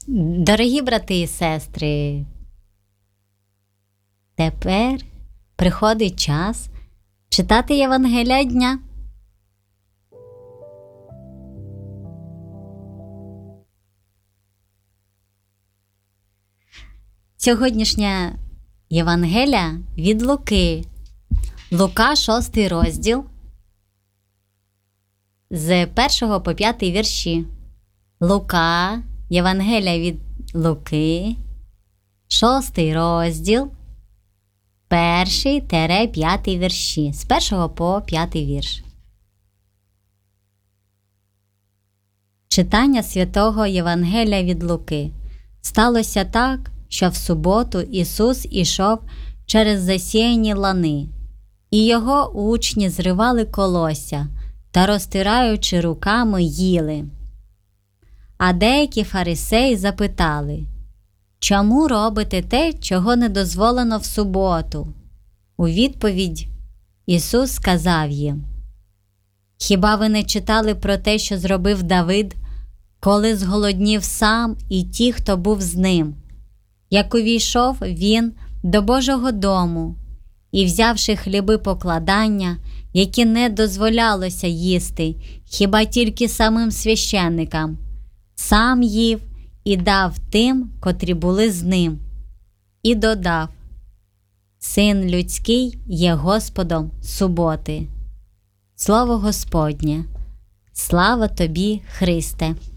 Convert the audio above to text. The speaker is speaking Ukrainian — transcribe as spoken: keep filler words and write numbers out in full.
Дорогі брати і сестри, тепер приходить час читати Євангелія дня. Сьогоднішня Євангелія від Луки. Лука, шостий розділ, з першого по п'ятий вірші. Лука, Євангелія від Луки, шостий розділ, перший тере п'ятий вірші. З першого по п'ятий вірш. Читання святого Євангелія від Луки. Сталося так, що в суботу Ісус ішов через засіяні лани, і його учні зривали колосся та, розтираючи руками, їли. А деякі фарисеї запитали: «Чому робите те, чого не дозволено в суботу?» У відповідь Ісус сказав їм: «Хіба ви не читали про те, що зробив Давид, коли зголоднів сам і ті, хто був з ним? Як увійшов він до Божого дому і, взявши хліби покладання, які не дозволялося їсти хіба тільки самим священникам, сам їв і дав тим, котрі були з ним, і додав: Син людський є Господом суботи». Слово Господнє. Слава тобі, Христе!